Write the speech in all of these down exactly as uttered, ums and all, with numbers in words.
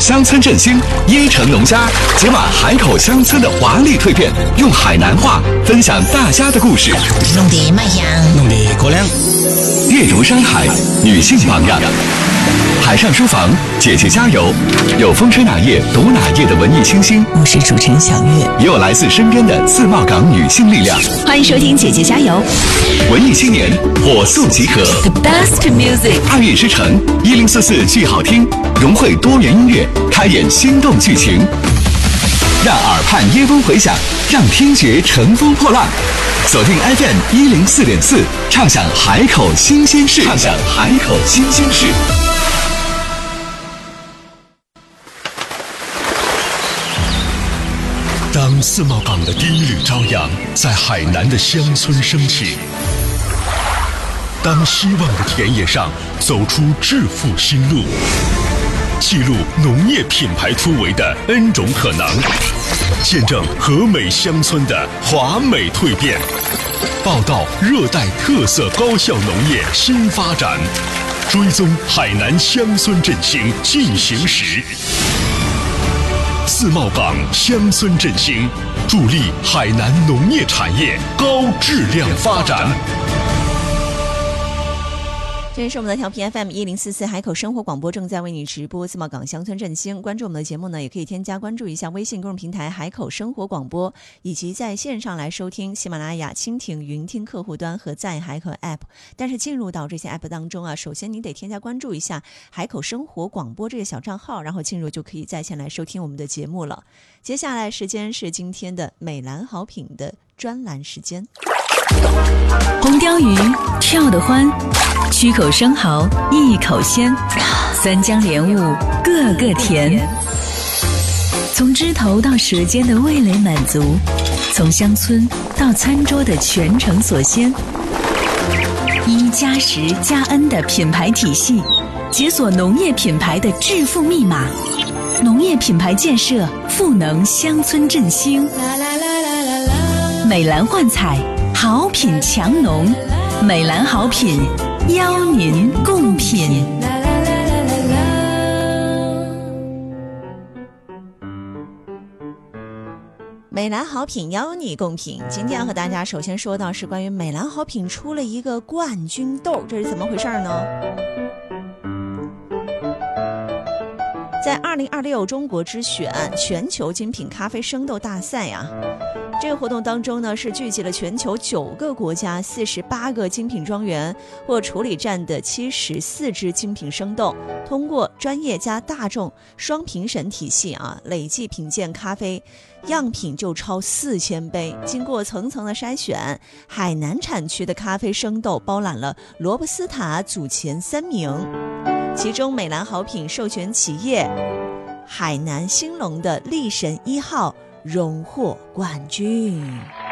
乡村振兴，椰城农家解码海口乡村的华丽蜕变，用海南话分享大家的故事。 弄得卖香， 弄得过凉。 阅读山海，女性榜样。海上书房，姐姐加油！有风吹哪页读哪页的文艺清新， 我是主持人小月， 也有来自身边的自贸港女性力量。 欢迎收听姐姐加油！ 文艺青年火速集合 ，The best music。 二月之城一零四四剧好听，融汇多元音乐，开演心动剧情，让耳畔耶风回响，让听觉乘风破浪。锁定 F M 一零四点四，畅享海口新鲜事，畅享海口新鲜事。当自贸港的第一缕朝阳在海南的乡村升起，当希望的田野上走出致富新路，记录农业品牌突围的 N 种可能，见证和美乡村的华美蜕变，报道热带特色高效农业新发展，追踪海南乡村振兴进行时。自贸港乡村振兴，助力海南农业产业高质量发展。 这是我们的调频 F M 一零四四海口生活广播，正在为你直播自贸港乡村振兴。关注我们的节目呢，也可以添加关注一下微信公众平台海口生活广播，以及在线上来收听喜马拉雅、蜻蜓、云听客户端和在海口 App。但是进入到这些 App 当中啊，首先你得添加关注一下海口生活广播这个小账号，然后进入就可以在线来收听我们的节目了。接下来时间是今天的美兰好品的专栏时间。 红鲷鱼跳得欢，曲口生蚝一口鲜，三江莲雾个个甜。从枝头到舌尖的味蕾满足，从乡村到餐桌的全程所鲜。一加十加 N 的品牌体系，解锁农业品牌的致富密码。农业品牌建设，赋能乡村振兴。美兰幻彩，好品强农，美兰好品邀您共品。 美兰好品邀你共品。今天要和大家首先说到是关于美兰好品出了一个冠军豆，这是怎么回事呢？在二零二六中国之选全球精品咖啡生豆大赛啊，这个活动当中呢，是聚集了全球九个国家四十八个精品庄园或处理站的七十四支精品生豆，通过专业加大众双评审体系啊，累计品鉴咖啡样品就超四千杯。经过层层的筛选，海南产区的咖啡生豆包揽了罗布斯塔组前三名，其中美兰好品授权企业海南兴隆的力神一号荣获冠军。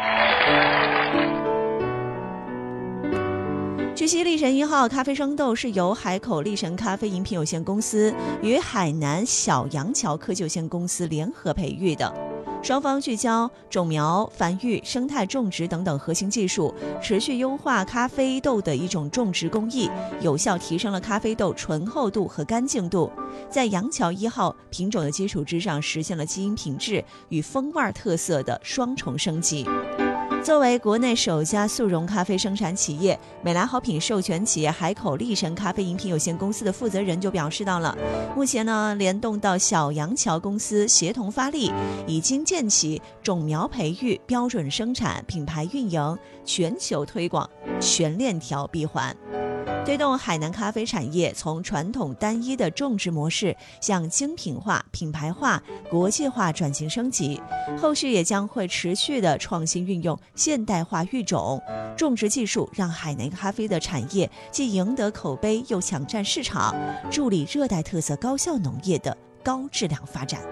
据悉，力神一号咖啡生豆是由海口力神咖啡饮品有限公司与海南小杨桥科技有限公司联合培育的，双方聚焦种苗、繁育、生态种植等等核心技术，持续优化咖啡豆的一种种植工艺，有效提升了咖啡豆醇厚度和干净度，在杨桥一号品种的基础之上，实现了基因品质与风味特色的双重升级。作为国内首家速溶咖啡生产企业，美兰好品授权企业海口力神咖啡饮品有限公司的负责人就表示到了，目前呢，联动到小杨桥公司协同发力，已经建起种苗培育、标准生产、品牌运营、全球推广全链条闭环，推动海南咖啡产业从传统单一的种植模式向精品化、品牌化、国际化转型升级。后续也将会持续的创新运用现代化育种、种植技术，让海南咖啡的产业既赢得口碑又抢占市场，助力热带特色高效农业的高质量发展。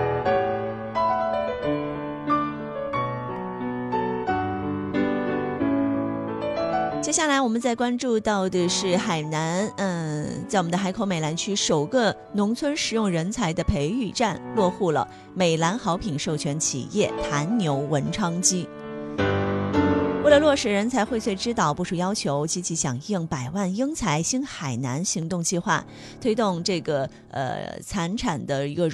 接下来我们再关注到的是海南，嗯，在我们的海口美兰区首个农村实用人才的培育站落户了美兰好品授权企业坛牛文昌鸡。为了落实人才荟萃之岛部署要求，积极响应百万英才兴海南行动计划，推动这个呃产产的一个